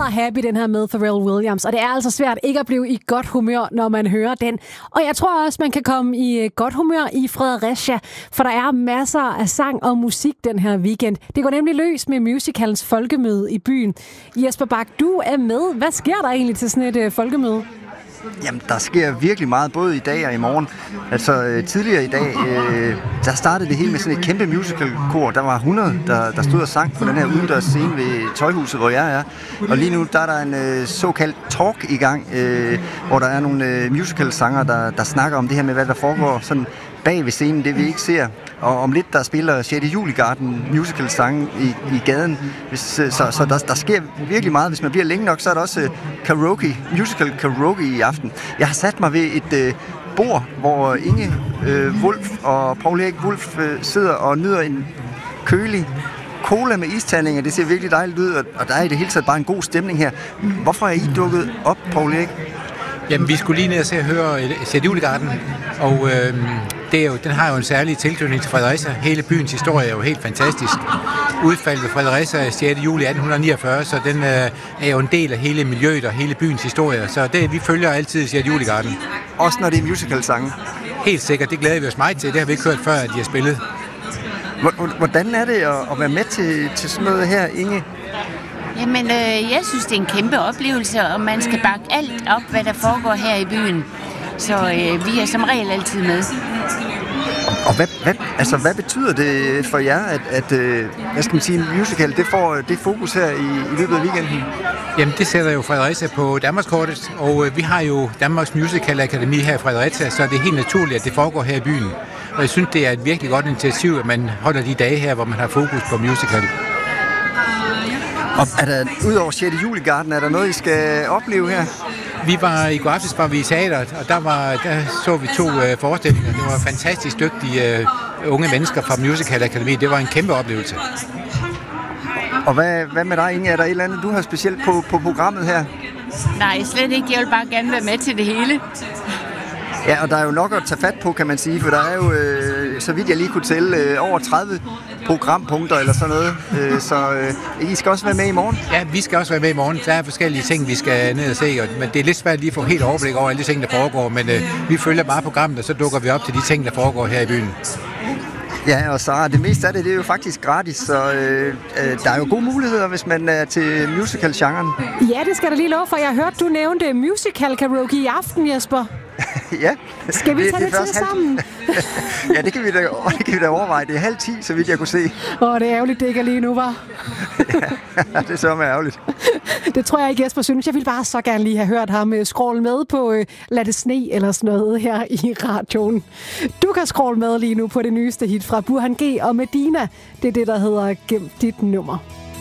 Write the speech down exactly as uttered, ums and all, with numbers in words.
hedder Happy, den her med Pharrell Williams, og det er altså svært ikke at blive i godt humør, når man hører den. Og jeg tror også, man kan komme i godt humør i Fredericia, for der er masser af sang og musik den her weekend. Det går nemlig løs med musicalens folkemøde i byen. Jesper Bak, du er med. Hvad sker der egentlig til sådan et uh, folkemøde? Jamen, der sker virkelig meget, både i dag og i morgen. Altså, øh, tidligere i dag, øh, der startede det hele med sådan et kæmpe musicalkor. Der var hundrede, der, der stod og sang på den her udendørs scene ved Tøjhuset, hvor jeg er. Og lige nu, der er der en øh, såkaldt talk i gang, øh, hvor der er nogle øh, musicalsanger, der, der snakker om det her med, hvad der foregår sådan bag ved scenen, det vi ikke ser. Og om lidt, der spiller sjette juli Garden musical-sange i, i gaden. Hvis, så så der, der sker virkelig meget. Hvis man bliver længe nok, så er der også uh, karaoke, musical karaoke i aften. Jeg har sat mig ved et uh, bord, hvor Inge uh, Wulff og Paul Erik Wulff uh, sidder og nyder en kølig cola med isterninger. Det ser virkelig dejligt ud, og der er i det hele taget bare en god stemning her. Hvorfor er I dukket op, Paul Erik? Jamen, vi skulle lige ned og se og høre sjette juli Garden, og øh, det er jo, den har jo en særlig tilknytning til Fredericia. Hele byens historie er jo helt fantastisk. Udfaldet ved Fredericia sjette juli atten niogfyrre, så den øh, er jo en del af hele miljøet og hele byens historie. Så det, vi følger altid sjette juli Garden. Også når det er musical-sange? Helt sikkert, det glæder vi os meget til. Det har vi ikke hørt før, at de har spillet. Hvordan er det at være med til, til sådan noget her, Inge? Jamen, øh, jeg synes, det er en kæmpe oplevelse, og man skal bakke alt op, hvad der foregår her i byen. Så øh, vi er som regel altid med. Og hvad, hvad, altså, hvad betyder det for jer, at, at øh, hvad skal man sige, en musical, det får det fokus her i, i løbet af weekenden? Jamen, det sætter jo Fredericia på Danmarkskortet, og øh, vi har jo Danmarks Musical Akademi her i Fredericia, så det er helt naturligt, at det foregår her i byen. Og jeg synes, det er et virkelig godt initiativ, at man holder de dage her, hvor man har fokus på musical. Og er der, udover sjette juli Garden, er der noget, I skal opleve her? Vi var i går aftes var vi i teateret, og der, var, der så vi to øh, forestillinger. Det var fantastisk dygtige øh, unge mennesker fra Musical Akademi. Det var en kæmpe oplevelse. Og hvad, hvad med dig, Inge? Er der et eller andet, du har specielt på, på programmet her? Nej, slet ikke. Jeg vil bare gerne være med til det hele. Ja, og der er jo nok at tage fat på, kan man sige, for der er jo, øh, så vidt jeg lige kunne tælle, øh, over tredive programpunkter eller sådan noget. Øh, så øh, I skal også være med i morgen? Ja, vi skal også være med i morgen. Der er forskellige ting, vi skal ned og se, og, men det er lidt svært lige at få helt overblik over alle de ting, der foregår, men øh, vi følger bare programmet, og så dukker vi op til de ting, der foregår her i byen. Ja, og så det meste af det, det er jo faktisk gratis, så øh, øh, der er jo gode muligheder, hvis man er til musical-genren. Ja, det skal der lige love for. Jeg hørte, du nævnte musical karaoke i aften, Jesper. Ja. Skal vi tage det, det, det til sammen? Ja, det kan, vi da, det kan vi da overveje. Det er halv ti, så vidt jeg kunne se. Åh, oh, det er ærgerligt, det ikke er lige nu, var. Ja, det er så med ærgerligt. Det tror jeg ikke, Jesper synes. Jeg ville bare så gerne lige have hørt ham scrolle med på uh, Lad det sne eller sådan noget her i radioen. Du kan scrolle med lige nu på det nyeste hit fra Burhan G og Medina. Det er det, der hedder Gem dit nummer.